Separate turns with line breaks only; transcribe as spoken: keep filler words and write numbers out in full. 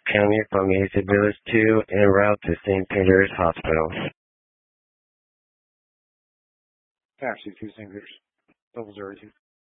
County from Mesa Village two en route to Saint Peter's Hospital.
Taxi to Saint Peter's. Double zero two.